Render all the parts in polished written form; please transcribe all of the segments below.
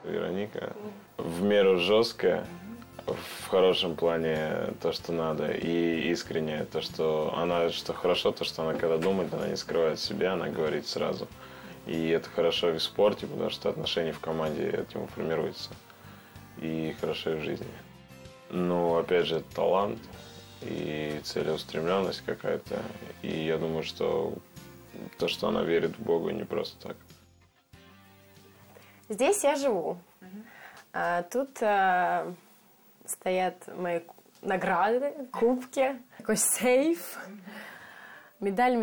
Вероника в меру жесткая, в хорошем плане то, что надо, и искренне то, что она, что хорошо, то, что она когда думает, она не скрывает себя, она говорит сразу. И это хорошо и в спорте, потому что отношения в команде этим формируются. И хорошо и в жизни. Ну, опять же, талант и целеустремленность какая-то. И я думаю, что то, что она верит в Бога, не просто так. Здесь я живу. Тут стоят мои награды, кубки, такой сейф, медали.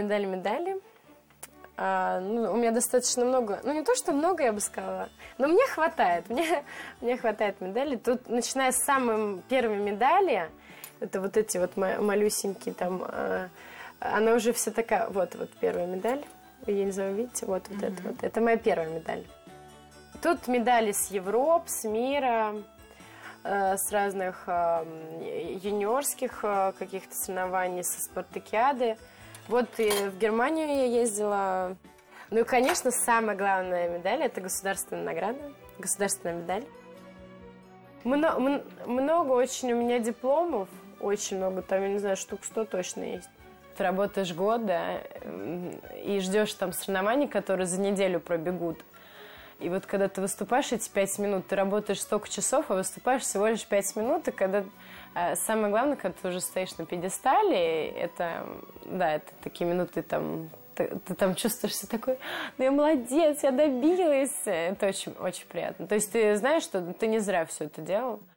У меня достаточно много, не то, что много, я бы сказала, но мне хватает, мне хватает медалей. Тут, начиная с самой первой медали, это вот эти вот малюсенькие там, она уже вся такая, вот первая медаль, я не знаю, видите, вот это моя первая медаль. Тут медали с Европы, с мира, с разных юниорских каких-то соревнований, со спартакиады. Вот и в Германию я ездила. Ну и, конечно, самая главная медаль – это государственная награда, государственная медаль. Много очень у меня дипломов, очень много, там, я не знаю, штук 100 точно есть. Ты работаешь год, да, и ждешь там соревнований, которые за неделю пробегут. И вот когда ты выступаешь эти 5 минут, ты работаешь столько часов, а выступаешь всего лишь 5 минут, и когда самое главное, когда ты уже стоишь на пьедестале, это такие минуты, там, ты там чувствуешь себя такой, ну я молодец, я добилась. Это очень, очень приятно. То есть ты знаешь, что ты не зря все это делал.